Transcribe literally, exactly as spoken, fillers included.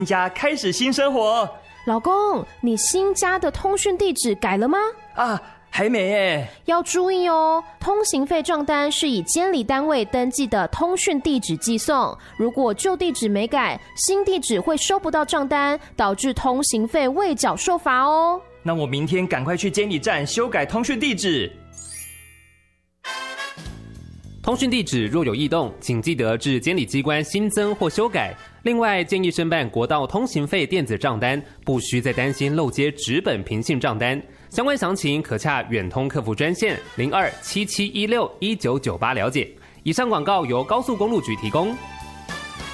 家开始新生活。 老公，你新家的通讯地址改了吗？ 啊，还没耶。 要注意哦，通行费账单是以监理单位登记的通讯地址寄送，如果旧地址没改，新地址会收不到账单，导致通行费未缴受罚哦。 那我明天赶快去监理站修改通讯地址。 通讯地址若有异动，请记得至监理机关新增或修改。另外，建议申办国道通行费电子账单，不需再担心漏接纸本平信账单。相关详情可洽远通客服专线零二七七一六一九九八了解。以上广告由高速公路局提供。